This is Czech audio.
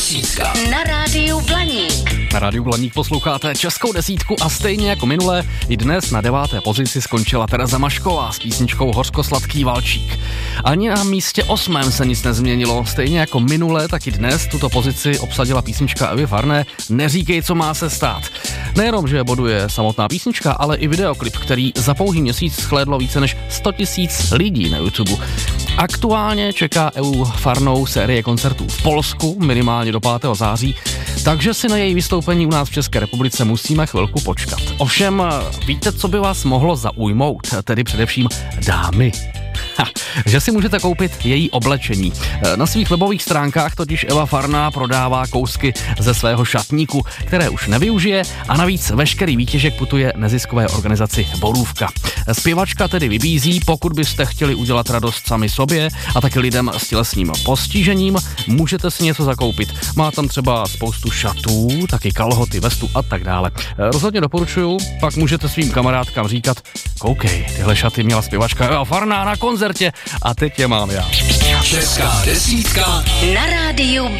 desítka. Na rádiu Blaník. Na rádiu Blaník posloucháte Českou desítku a stejně jako minule i dnes na 9. pozici skončila Tereza Mašková s písničkou Hořkosladký valčík. Ani na místě 8. se nic nezměnilo. Stejně jako minule, tak i dnes tuto pozici obsadila písnička Evy Farné Neříkej, co má se stát. Nejenom, že boduje samotná písnička, ale i videoklip, který za pouhý měsíc shlédlo více než 100 000 lidí na YouTube. Aktuálně čeká Evu Farnou série koncertů v Polsku, minimálně do 5. září, takže si na její vystoupení u nás v České republice musíme chvilku počkat. Ovšem, víte, co by vás mohlo zaujmout, tedy především dámy? Že si můžete koupit její oblečení. Na svých webových stránkách totiž Eva Farná prodává kousky ze svého šatníku, které už nevyužije a navíc veškerý výtěžek putuje neziskové organizaci Borůvka. Zpěvačka tedy vybízí, pokud byste chtěli udělat radost sami sobě a taky lidem s tělesným postižením, můžete si něco zakoupit. Má tam třeba spoustu šatů, taky kalhoty, vestu a tak dále. Rozhodně doporučuju, pak můžete svým kamarádkám říkat: koukej, tyhle šaty měla zpěvačka Eva Farná na koncertě a teď je mám já. Česká desítka Na rádiu